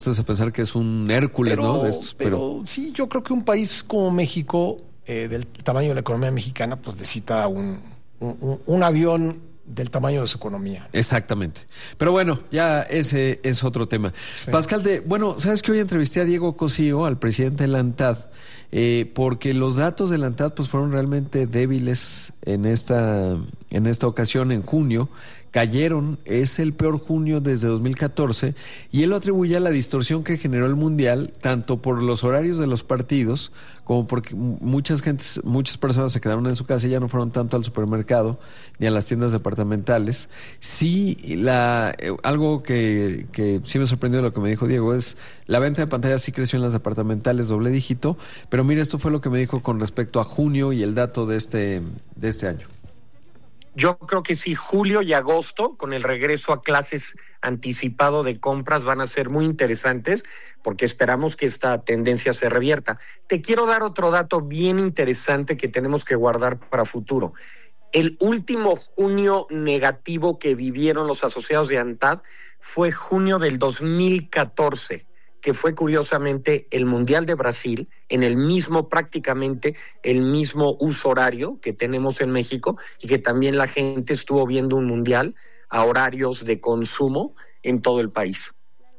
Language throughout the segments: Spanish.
a pensar que es un Hércules, ¿no? De estos, pero sí, yo creo que un país como México, del tamaño de la economía mexicana, pues necesita un avión del tamaño de su economía. Exactamente. Pero bueno, ya ese es otro tema. Sí. Pascal, ¿sabes que hoy entrevisté a Diego Cosío, al presidente de la ANTAD? Porque los datos de la ANTAD pues, fueron realmente débiles en esta ocasión, en junio. Cayeron, es el peor junio desde 2014, y él lo atribuye a la distorsión que generó el Mundial, tanto por los horarios de los partidos, como porque muchas personas se quedaron en su casa y ya no fueron tanto al supermercado ni a las tiendas departamentales. Sí, algo que sí me sorprendió de lo que me dijo Diego es la venta de pantallas sí creció en las departamentales doble dígito, pero mire, esto fue lo que me dijo con respecto a junio y el dato de este año. Yo creo que sí, julio y agosto, con el regreso a clases anticipado de compras, van a ser muy interesantes porque esperamos que esta tendencia se revierta. Te quiero dar otro dato bien interesante que tenemos que guardar para futuro. El último junio negativo que vivieron los asociados de ANTAD fue junio del 2014. Que fue curiosamente el Mundial de Brasil, en prácticamente el mismo uso horario que tenemos en México, y que también la gente estuvo viendo un Mundial a horarios de consumo en todo el país.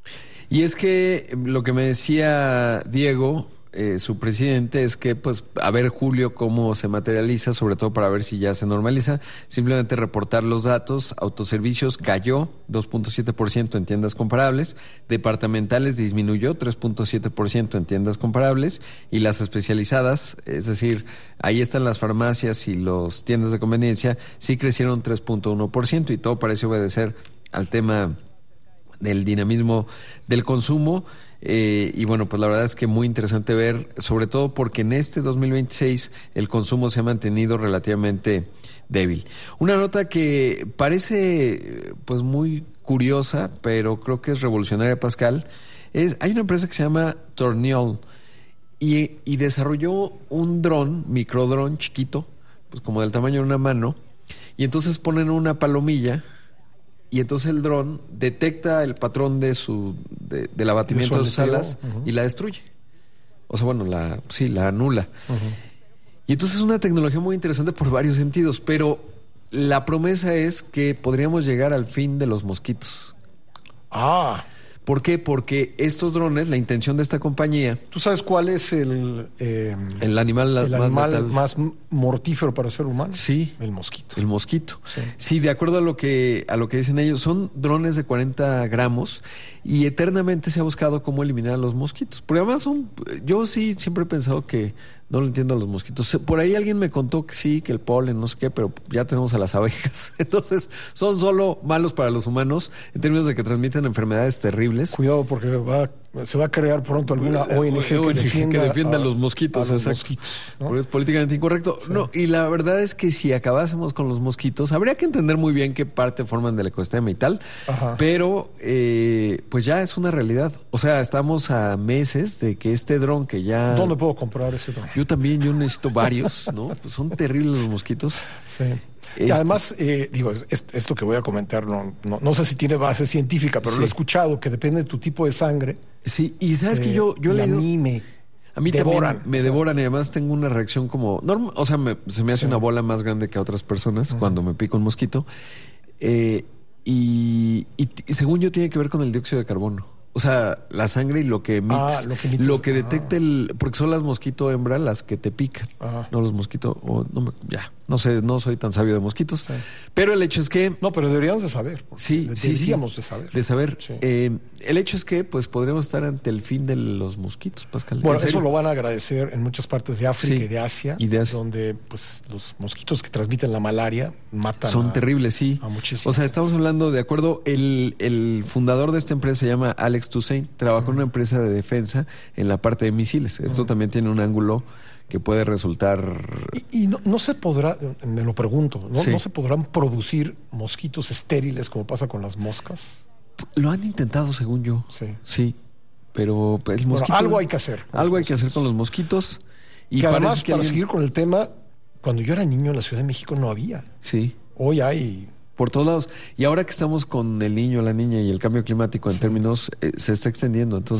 Y es que lo que me decía Diego, su presidente, es que pues a ver julio cómo se materializa, sobre todo para ver si ya se normaliza. Simplemente reportar los datos. Autoservicios cayó 2.7% en tiendas comparables, departamentales disminuyó 3.7% en tiendas comparables, y las especializadas, es decir, ahí están las farmacias y las tiendas de conveniencia, sí crecieron 3.1%, y todo parece obedecer al tema del dinamismo del consumo. Y bueno, pues la verdad es que muy interesante ver, sobre todo porque en este 2026 el consumo se ha mantenido relativamente débil. Una nota que parece pues muy curiosa, pero creo que es revolucionaria, Pascal, hay una empresa que se llama Torniol y desarrolló un microdrón chiquito, pues como del tamaño de una mano, y entonces ponen una palomilla. Y entonces el dron detecta el patrón del abatimiento de sus alas y la destruye. O sea, bueno, la anula. Y entonces es una tecnología muy interesante por varios sentidos, pero la promesa es que podríamos llegar al fin de los mosquitos. ¿Por qué? Porque estos drones, la intención de esta compañía... ¿Tú sabes cuál es el animal más mortífero para el ser humano? Sí. El mosquito. El mosquito. Sí, de acuerdo a lo que dicen ellos, son drones de 40 gramos y eternamente se ha buscado cómo eliminar a los mosquitos. Porque además yo sí siempre he pensado que no lo entiendo a los mosquitos. Por ahí alguien me contó que sí, que el polen, no sé qué, pero ya tenemos a las abejas. Entonces, son solo malos para los humanos en términos de que transmiten enfermedades terribles. Cuidado, porque se va a crear pronto alguna ONG que defienda a los mosquitos. A los mosquitos, ¿no? Porque es políticamente incorrecto. Sí. No, y la verdad es que si acabásemos con los mosquitos, habría que entender muy bien qué parte forman del ecosistema y tal. Pero, pues ya es una realidad. O sea, estamos a meses de que este dron que ya... ¿Dónde puedo comprar ese dron? Yo necesito varios, ¿no? Pues son terribles los mosquitos. Sí. Y además, esto que voy a comentar, no sé si tiene base científica, pero lo he escuchado, que depende de tu tipo de sangre. Sí, y sabes que yo he leído... A mí devoran. También me devoran, y además tengo una reacción como... O sea, se me hace una bola más grande que a otras personas cuando me pica un mosquito. Y según yo tiene que ver con el dióxido de carbono. O sea, la sangre y lo que emites, lo que detecta porque son las mosquito hembra las que te pican, no los mosquitos, no sé, no soy tan sabio de mosquitos, pero el hecho es que... No, pero deberíamos de saber. Deberíamos de saber. Sí. El hecho es que pues podremos estar ante el fin de los mosquitos, Pascal. Bueno, eso lo van a agradecer en muchas partes de África y de Asia, donde pues los mosquitos que transmiten la malaria matan. Son terribles, sí. A muchísimos. O sea, estamos hablando, de acuerdo, el fundador de esta empresa se llama Alex Toussaint, trabajó en una empresa de defensa en la parte de misiles. Esto también tiene un ángulo que puede resultar... Y no se podrá, me lo pregunto, ¿no se podrán producir mosquitos estériles como pasa con las moscas? Lo han intentado, según yo. Sí. Pero el mosquito... algo hay que hacer. Algo hay que hacer con los mosquitos. Y que además, para seguir con el tema, cuando yo era niño en la Ciudad de México no había. Sí. Hoy hay... Por todos lados. Y ahora que estamos con el niño, la niña y el cambio climático en términos, se está extendiendo. Entonces